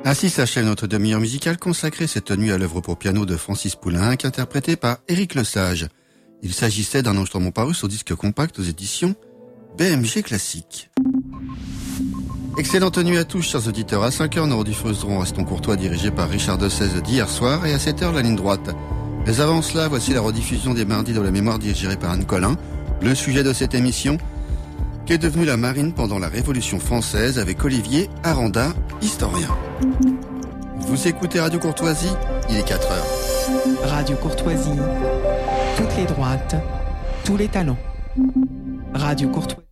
Ainsi s'achève notre demi-heure musicale consacrée cette nuit à l'œuvre pour piano de Francis Poulenc, interprétée par Éric Lesage. Il s'agissait d'un enregistrement paru sur disque compact aux éditions BMG Classique. Excellente nuit à tous, chers auditeurs. À 5h, nous rediffuserons Restons Courtois, dirigé par Richard de Sèze d'hier soir, et à 7h, la ligne droite. Mais avant cela, voici la rediffusion des Mardis de la mémoire dirigée par Anne Collin. Le sujet de cette émission, qu'est devenue la marine pendant la Révolution française, avec Olivier Aranda, historien. Vous écoutez Radio Courtoisie, il est 4h. Radio Courtoisie, toutes les droites, tous les talents. Radio Courtoisie.